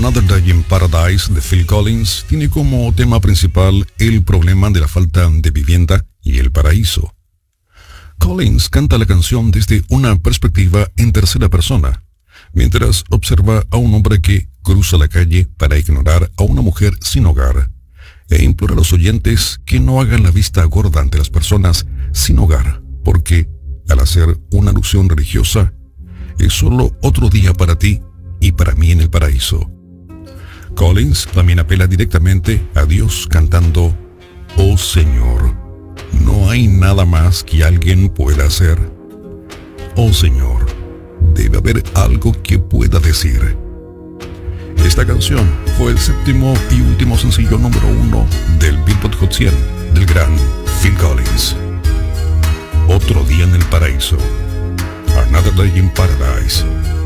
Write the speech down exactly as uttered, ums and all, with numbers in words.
Another Day in Paradise de Phil Collins tiene como tema principal el problema de la falta de vivienda y el paraíso. Collins canta la canción desde una perspectiva en tercera persona, mientras observa a un hombre que cruza la calle para ignorar a una mujer sin hogar, e implora a los oyentes que no hagan la vista gorda ante las personas sin hogar, porque, al hacer una alusión religiosa, es solo otro día para ti y para mí en el paraíso. Collins también apela directamente a Dios cantando: «Oh Señor, no hay nada más que alguien pueda hacer. Oh Señor, debe haber algo que pueda decir». Esta canción fue el séptimo y último sencillo número uno del Billboard Hot cien del gran Phil Collins. Otro día en el paraíso. Another Day in Paradise.